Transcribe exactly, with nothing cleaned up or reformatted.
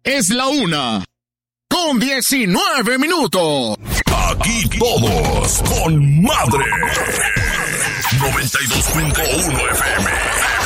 Es la una con diecinueve minutos. Aquí todos con madre. noventa y dos punto uno F M.